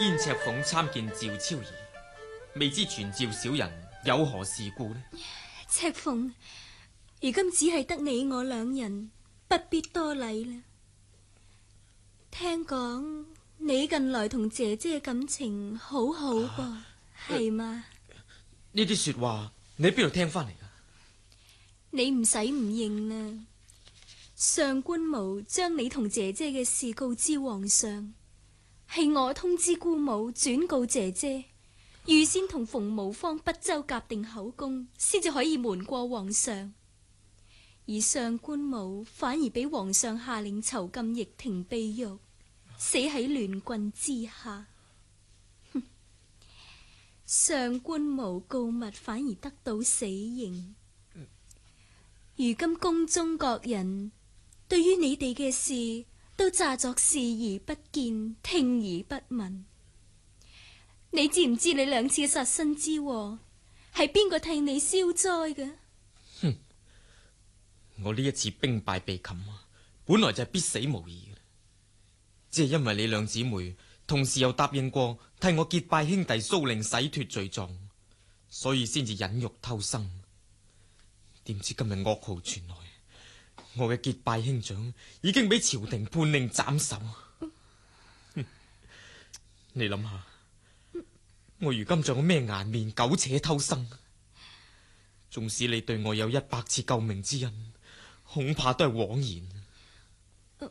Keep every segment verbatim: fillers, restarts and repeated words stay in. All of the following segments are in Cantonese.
燕赤鳳參見趙超兒，未知傳召小人有何事故呢？ 赤鳳，如今只係得你我兩人，不必多禮啦。聽講你近來同姐姐嘅感情好好噃，係嘛？ 呢啲說話你喺邊度聽翻嚟噶？ 你唔使唔認啦。上官無將你同姐姐嘅事告知皇上，係我通知姑母轉告姐姐，預先同馮無方不周夾定口供，先至可以瞞過皇上。而上官無反而俾皇上下令囚禁掖庭秘獄，死喺聯軍之下。哼！上官無告密反而得到死刑。如今宮中各人對於你哋嘅事都詐作視而不見，聽而不聞。你知唔知你兩次嘅殺身之禍係邊個替你消災嘅？ 哼！我呢一次兵敗被擒，本來就係必死無疑嘅，只係因為你兩姊妹同時又答應過替我結拜兄弟蘇令洗脫罪狀，所以先至忍辱偷生。點知今日噩耗傳來，我嘅結拜兄長已經俾朝廷判令斬首。你諗下，我如今仲有咩顏面苟且偷生？縱使你對我有一百次救命之恩，恐怕都係枉然。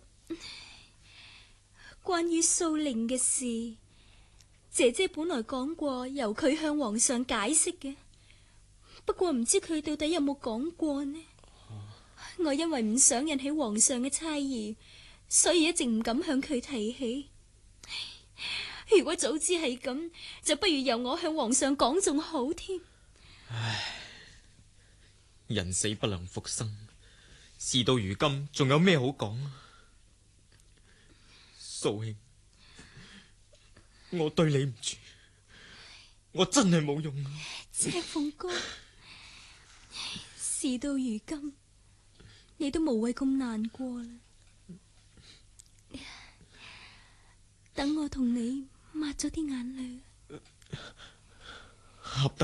關於蘇令嘅事，姐姐本來講過由佢向皇上解釋嘅，不過唔知佢到底有冇講過呢？我因為唔想引起皇上嘅猜疑，所以一直唔敢向佢提起。如果早知係咁，就不如由我向皇上講仲好添。 唉，人死不能復生，事到如今仲有咩好講？蘇兄，我對你唔住，我真係冇用。 赤鳳哥，事到如今，你都無謂咁難過啦。等我同你抹咗啲眼淚。 合得。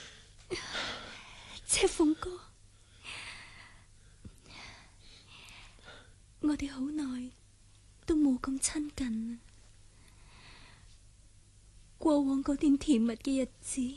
赤鳳哥，我哋好耐都冇咁親近啦。過往嗰段甜蜜嘅日子，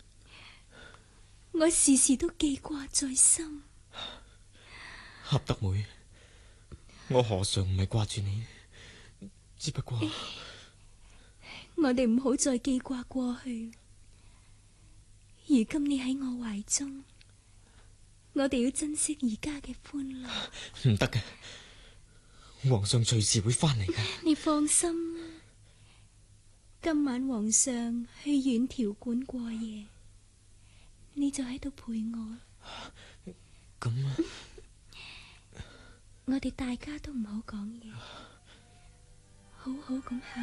我時時都記掛在心。 合得妹，我何嘗唔係掛住你？只不過我哋唔好再記掛過去。如今你喺我懷中，我哋要珍惜而家嘅歡樂。 唔得嘅，皇上隨時會翻嚟嘅。 你放心啦，今晚皇上去遠條館過夜，你就喺度陪我。 咁啊， 我哋大家都唔好講嘢，好好咁行。